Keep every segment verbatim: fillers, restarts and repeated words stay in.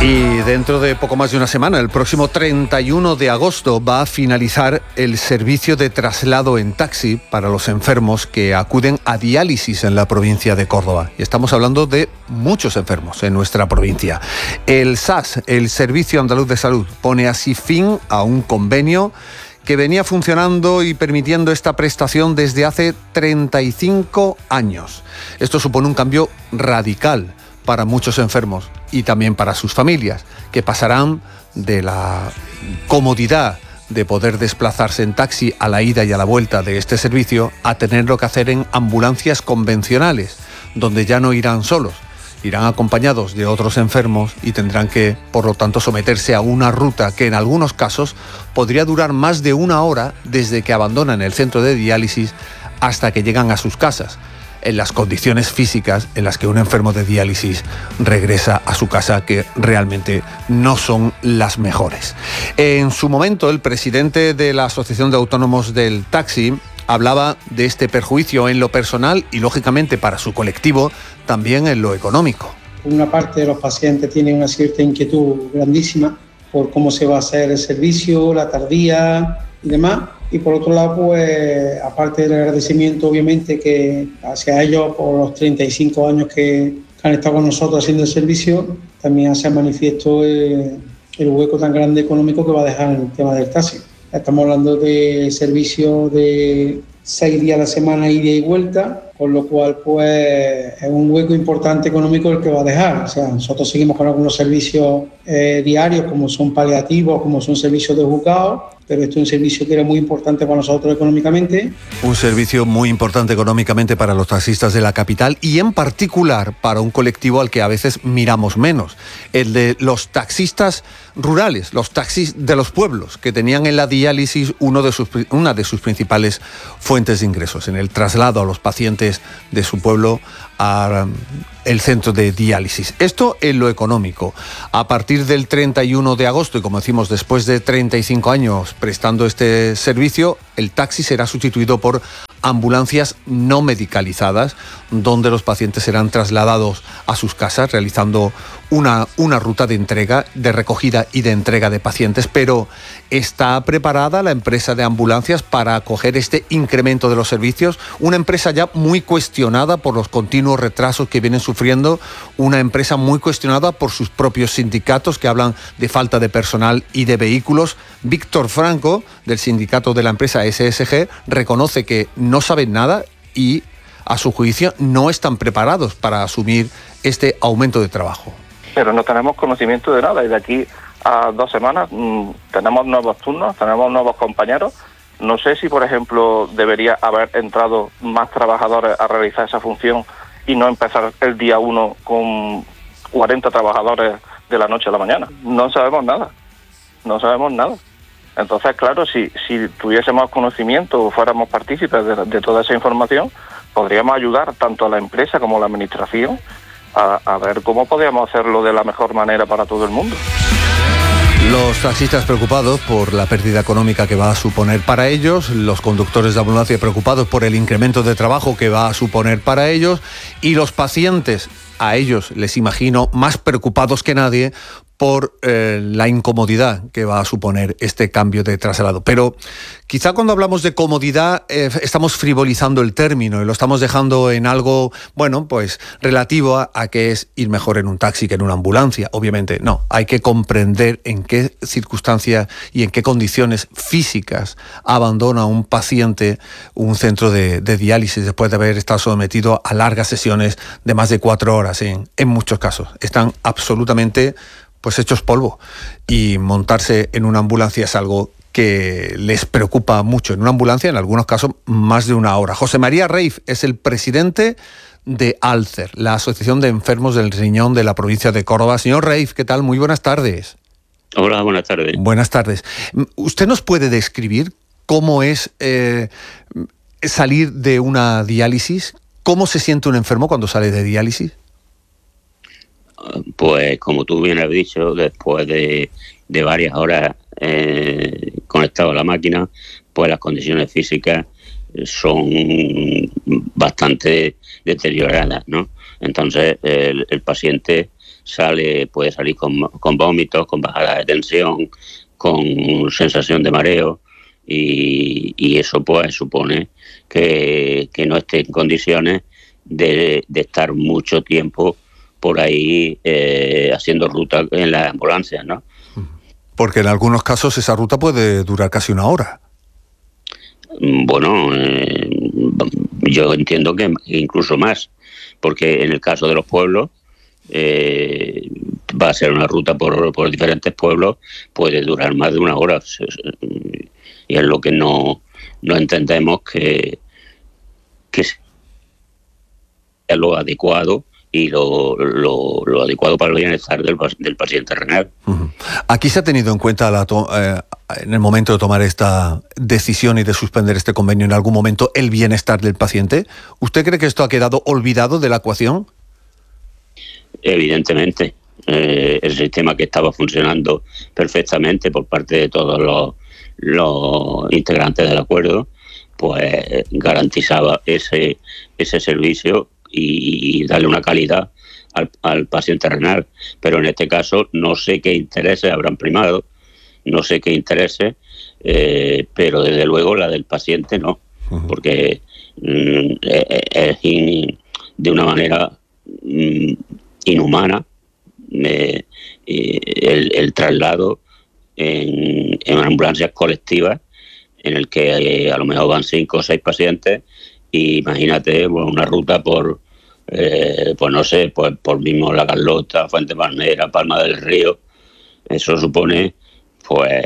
Y dentro de poco más de una semana, el próximo treinta y uno de agosto, va a finalizar el servicio de traslado en taxi para los enfermos que acuden a diálisis en la provincia de Córdoba. Y estamos hablando de muchos enfermos en nuestra provincia. El S A S, el Servicio Andaluz de Salud, pone así fin a un convenio que venía funcionando y permitiendo esta prestación desde hace treinta y cinco años. Esto supone un cambio radical para muchos enfermos y también para sus familias, que pasarán de la comodidad de poder desplazarse en taxi a la ida y a la vuelta de este servicio a tenerlo que hacer en ambulancias convencionales, donde ya no irán solos, irán acompañados de otros enfermos y tendrán que, por lo tanto, someterse a una ruta que en algunos casos podría durar más de una hora desde que abandonan el centro de diálisis hasta que llegan a sus casas, en las condiciones físicas en las que un enfermo de diálisis regresa a su casa, que realmente no son las mejores. En su momento, el presidente de la Asociación de Autónomos del Taxi hablaba de este perjuicio en lo personal y, lógicamente, para su colectivo, también en lo económico. Una parte de los pacientes tiene una cierta inquietud grandísima por cómo se va a hacer el servicio, la tardía y demás. Y por otro lado, pues, aparte del agradecimiento, obviamente, que hacia ellos por los treinta y cinco años que han estado con nosotros haciendo el servicio, también hace manifiesto el, el hueco tan grande económico que va a dejar en el tema del taxi. Estamos hablando de servicio de seis días a la semana, ida y vuelta, con lo cual, pues, es un hueco importante económico el que va a dejar. O sea, nosotros seguimos con algunos servicios eh, diarios, como son paliativos, como son servicios de juzgado, pero esto es un servicio que era muy importante para nosotros económicamente. Un servicio muy importante económicamente para los taxistas de la capital y en particular para un colectivo al que a veces miramos menos, el de los taxistas rurales, los taxis de los pueblos, que tenían en la diálisis uno de sus, una de sus principales fuentes de ingresos, en el traslado a los pacientes de su pueblo a el centro de diálisis. Esto en lo económico. A partir del treinta y uno de agosto, y como decimos, después de treinta y cinco años prestando este servicio, el taxi será sustituido por ambulancias no medicalizadas, donde los pacientes serán trasladados a sus casas realizando una, una ruta de entrega, de recogida y de entrega de pacientes. Pero ¿está preparada la empresa de ambulancias para acoger este incremento de los servicios? Una empresa ya muy cuestionada por los continuos retrasos que vienen sufriendo, una empresa muy cuestionada por sus propios sindicatos que hablan de falta de personal y de vehículos. Víctor Franco, del sindicato de la empresa S S G, reconoce que no saben nada y, a su juicio, no están preparados para asumir este aumento de trabajo. Pero no tenemos conocimiento de nada y de aquí a dos semanas mmm, tenemos nuevos turnos, tenemos nuevos compañeros. No sé si, por ejemplo, debería haber entrado más trabajadores a realizar esa función y no empezar el día uno con cuarenta trabajadores de la noche a la mañana. No sabemos nada, no sabemos nada. Entonces, claro, si, si tuviésemos conocimiento o fuéramos partícipes de, de toda esa información, podríamos ayudar tanto a la empresa como a la administración a, a ver cómo podríamos hacerlo de la mejor manera para todo el mundo. Los taxistas preocupados por la pérdida económica que va a suponer para ellos, los conductores de ambulancia preocupados por el incremento de trabajo que va a suponer para ellos, y los pacientes, a ellos les imagino más preocupados que nadie por eh, la incomodidad que va a suponer este cambio de traslado. Pero quizá cuando hablamos de comodidad eh, estamos frivolizando el término y lo estamos dejando en algo, bueno, pues relativo a, a que es ir mejor en un taxi que en una ambulancia. Obviamente no, hay que comprender en qué circunstancias y en qué condiciones físicas abandona un paciente un centro de, de diálisis después de haber estado sometido a largas sesiones de más de cuatro horas en, en muchos casos. Están absolutamente pues hechos polvo, y montarse en una ambulancia es algo que les preocupa mucho. En una ambulancia, en algunos casos, más de una hora. José María Reif es el presidente de ALCER, la Asociación de Enfermos del Riñón de la provincia de Córdoba. Señor Reif, ¿qué tal? Muy buenas tardes. Hola, buenas tardes. Buenas tardes. ¿Usted nos puede describir cómo es eh, salir de una diálisis? ¿Cómo se siente un enfermo cuando sale de diálisis? Pues como tú bien has dicho, después de, de varias horas eh, conectado a la máquina, pues las condiciones físicas son bastante deterioradas, ¿no? Entonces el, el paciente sale, puede salir con, con vómitos, con bajada de tensión, con sensación de mareo, y, y eso pues supone que, que no esté en condiciones de, de estar mucho tiempo por ahí eh, haciendo ruta en las ambulancias, ¿no? Porque en algunos casos esa ruta puede durar casi una hora. Bueno, eh, yo entiendo que incluso más, porque en el caso de los pueblos eh, va a ser una ruta por, por diferentes pueblos, puede durar más de una hora, y es lo que no, no entendemos que, que sea lo adecuado y lo, lo, lo adecuado para el bienestar del, del paciente renal. Uh-huh. Aquí se ha tenido en cuenta la to- eh, en el momento de tomar esta decisión y de suspender este convenio en algún momento el bienestar del paciente. ¿Usted cree que esto ha quedado olvidado de la ecuación? Evidentemente. Eh, el sistema que estaba funcionando perfectamente por parte de todos los, los integrantes del acuerdo, pues garantizaba ese, ese servicio y darle una calidad al, al paciente renal. Pero en este caso no sé qué intereses habrán primado, no sé qué intereses, eh, pero desde luego la del paciente no, uh-huh. porque mm, es in, de una manera mm, inhumana eh, el, el traslado en, en ambulancias colectivas en el que eh, a lo mejor van cinco o seis pacientes. Y imagínate, bueno, una ruta por, eh, pues no sé, pues por mismo La Carlota, Fuente Palmera, Palma del Río. Eso supone, pues,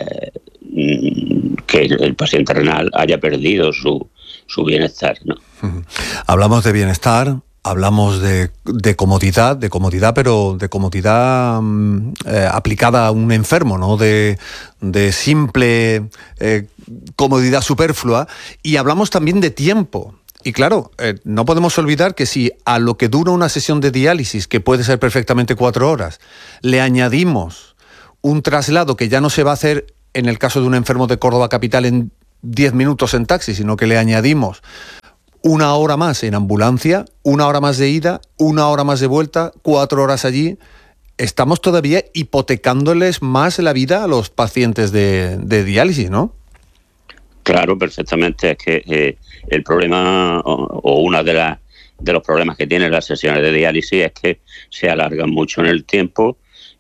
que el paciente renal haya perdido su, su bienestar, ¿no? Uh-huh. Hablamos de bienestar, hablamos de, de comodidad, de comodidad, pero de comodidad eh, aplicada a un enfermo, ¿no? De, de simple eh, comodidad superflua. Y hablamos también de tiempo. Y claro, eh, no podemos olvidar que si a lo que dura una sesión de diálisis, que puede ser perfectamente cuatro horas, le añadimos un traslado que ya no se va a hacer en el caso de un enfermo de Córdoba capital en diez minutos en taxi, sino que le añadimos una hora más en ambulancia, una hora más de ida, una hora más de vuelta, cuatro horas allí, estamos todavía hipotecándoles más la vida a los pacientes de, de diálisis, ¿no? Claro, perfectamente. Es que eh, el problema o, o una de las de los problemas que tienen las sesiones de diálisis es que se alargan mucho en el tiempo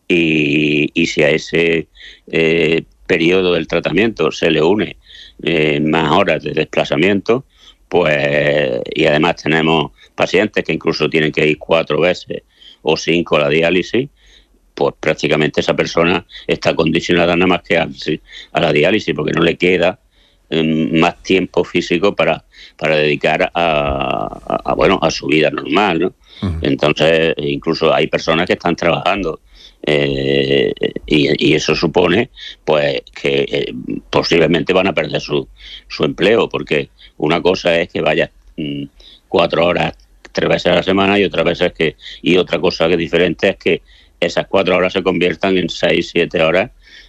y, y si a ese eh, periodo del tratamiento se le une eh, más horas de desplazamiento, pues y además tenemos pacientes que incluso tienen que ir cuatro veces o cinco a la diálisis, pues prácticamente esa persona está condicionada nada más que a, a la diálisis porque no le queda más tiempo físico para para dedicar a, a, a bueno a su vida normal, ¿no? Uh-huh. Entonces incluso hay personas que están trabajando eh, y, y eso supone pues que eh, posiblemente van a perder su su empleo, porque una cosa es que vaya mm, cuatro horas tres veces a la semana y otra vez es que y otra cosa que es diferente es que esas cuatro horas se conviertan en seis siete horas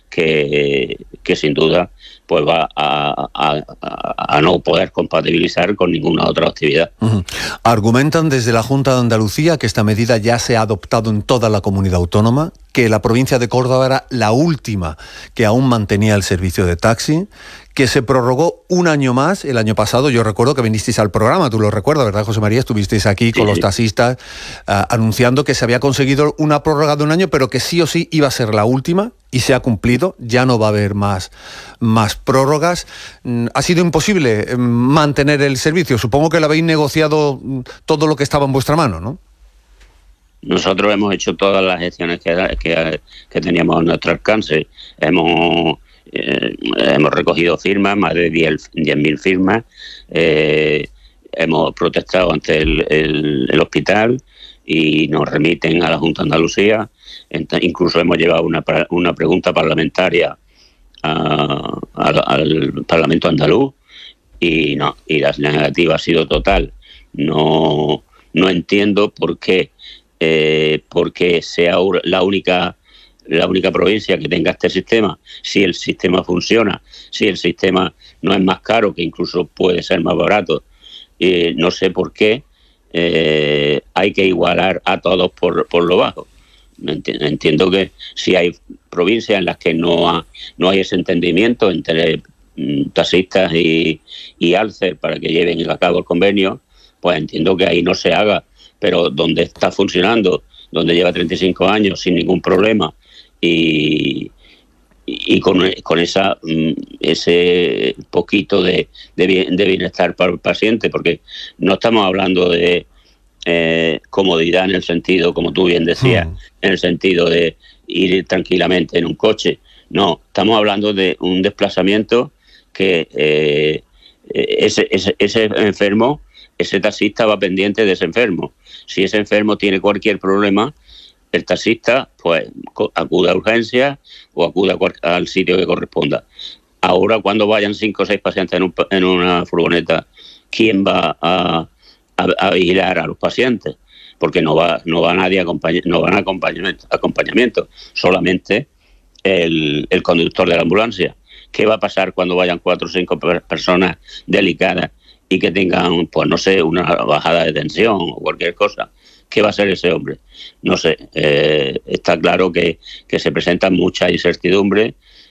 que, que sin duda pues va a, a, a, a no poder compatibilizar con ninguna otra actividad. Uh-huh. Argumentan desde la Junta de Andalucía que esta medida ya se ha adoptado en toda la comunidad autónoma, que la provincia de Córdoba era la última que aún mantenía el servicio de taxi, que se prorrogó un año más el año pasado. Yo recuerdo que vinisteis al programa, tú lo recuerdas, ¿verdad, José María? Estuvisteis aquí con sí, los taxistas uh, anunciando que se había conseguido una prórroga de un año, pero que sí o sí iba a ser la última, y se ha cumplido, ya no va a haber más, más prórrogas. Ha sido imposible mantener el servicio. Supongo que lo habéis negociado todo lo que estaba en vuestra mano, ¿no? Nosotros hemos hecho todas las gestiones que, que, que teníamos a nuestro alcance. Hemos... Eh, hemos recogido firmas, más de diez mil firmas, eh, hemos protestado ante el, el, el hospital y nos remiten a la Junta de Andalucía. Entonces, incluso hemos llevado una, una pregunta parlamentaria a, a, al Parlamento andaluz y no y la negativa ha sido total. No, no entiendo por qué, eh, porque sea la única la única provincia que tenga este sistema, si el sistema funciona, si el sistema no es más caro, que incluso puede ser más barato, eh, no sé por qué eh, hay que igualar a todos por, por lo bajo. Entiendo que si hay provincias en las que no, ha, no hay ese entendimiento entre mm, taxistas y, y Alcer para que lleven a cabo el convenio, pues entiendo que ahí no se haga, pero donde está funcionando, donde lleva treinta y cinco años sin ningún problema y, y con, con esa ese poquito de, de, de bienestar para el paciente, porque no estamos hablando de eh, comodidad en el sentido, como tú bien decías, mm. en el sentido de ir tranquilamente en un coche. No, estamos hablando de un desplazamiento que eh, ese, ese, ese enfermo, ese taxista va pendiente de ese enfermo. Si ese enfermo tiene cualquier problema, el taxista pues acude a urgencias o acude a, al sitio que corresponda. Ahora, cuando vayan cinco o seis pacientes en, un, en una furgoneta, ¿quién va a, a, a vigilar a los pacientes? Porque no va no va nadie acompañ, no van a acompañamiento, acompañamiento solamente el, el conductor de la ambulancia. ¿Qué va a pasar cuando vayan cuatro o cinco personas delicadas y que tengan, pues no sé, una bajada de tensión o cualquier cosa? ¿Qué va a hacer ese hombre? No sé, eh, está claro que, que se presenta mucha incertidumbre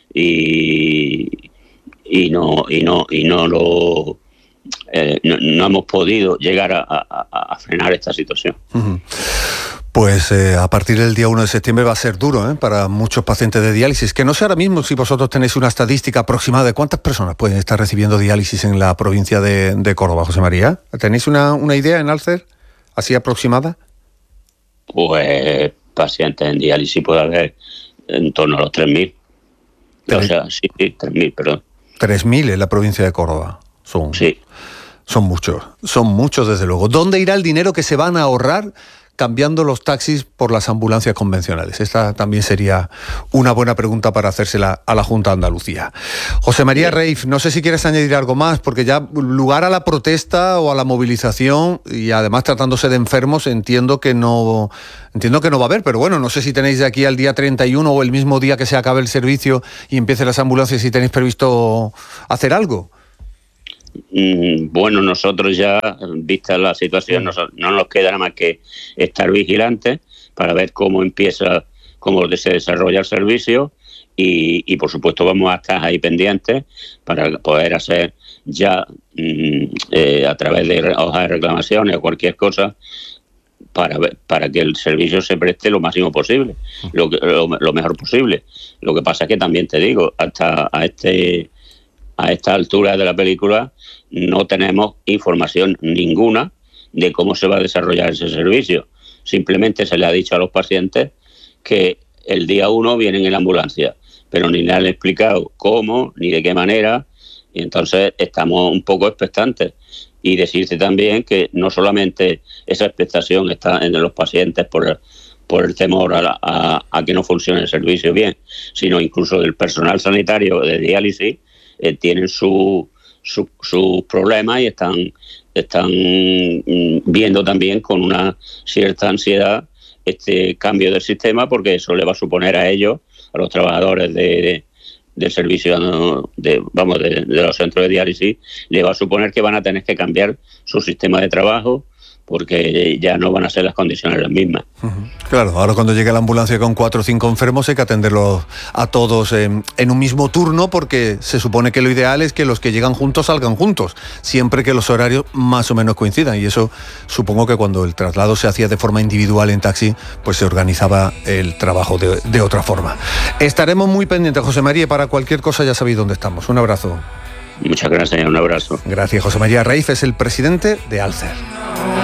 y, y no y no y no lo eh, no, no hemos podido llegar a, a, a frenar esta situación. Uh-huh. Pues eh, a partir del día uno de septiembre va a ser duro ¿eh? para muchos pacientes de diálisis. Que no sé ahora mismo si vosotros tenéis una estadística aproximada de cuántas personas pueden estar recibiendo diálisis en la provincia de, de Córdoba, José María. ¿Tenéis una, una idea en Alcer, así aproximada? Pues pacientes en diálisis puede haber en torno a los tres mil. O sea, sí, sí, tres mil, perdón. tres mil en la provincia de Córdoba. Son, sí. Son muchos, son muchos desde luego. ¿Dónde irá el dinero que se van a ahorrar cambiando los taxis por las ambulancias convencionales? Esta también sería una buena pregunta para hacérsela a la Junta de Andalucía. José María Reif, no sé si quieres añadir algo más, porque ya lugar a la protesta o a la movilización, y además tratándose de enfermos, entiendo que no entiendo que no va a haber, pero bueno, no sé si tenéis de aquí al día treinta y uno o el mismo día que se acabe el servicio y empiecen las ambulancias, si tenéis previsto hacer algo. Bueno, nosotros ya, vista la situación, no, no nos queda nada más que estar vigilantes para ver cómo empieza, cómo se desarrolla el servicio y, y por supuesto vamos a estar ahí pendientes para poder hacer ya eh, a través de hojas de reclamaciones o cualquier cosa para ver, para que el servicio se preste lo máximo posible, lo, lo, lo mejor posible. Lo que pasa es que también te digo, hasta a este a esta altura de la película no tenemos información ninguna de cómo se va a desarrollar ese servicio. Simplemente se le ha dicho a los pacientes que el día uno vienen en la ambulancia, pero ni le han explicado cómo ni de qué manera, y entonces estamos un poco expectantes. Y decirte también que no solamente esa expectación está en los pacientes por el, por el temor a, a, a que no funcione el servicio bien, sino incluso del personal sanitario de diálisis, Eh, tienen sus su, su problemas y están, están viendo también con una cierta ansiedad este cambio del sistema, porque eso le va a suponer a ellos, a los trabajadores de, de, del servicio de, vamos, de, de los centros de diálisis, le va a suponer que van a tener que cambiar su sistema de trabajo, porque ya no van a ser las condiciones las mismas. Uh-huh. Claro, ahora cuando llegue la ambulancia con cuatro o cinco enfermos hay que atenderlos a todos en, en un mismo turno, porque se supone que lo ideal es que los que llegan juntos salgan juntos, siempre que los horarios más o menos coincidan, y eso supongo que cuando el traslado se hacía de forma individual en taxi, pues se organizaba el trabajo de, de otra forma. Estaremos muy pendientes, José María, para cualquier cosa ya sabéis dónde estamos. Un abrazo. Muchas gracias, un abrazo. Gracias, José María Reif es el presidente de Alcer.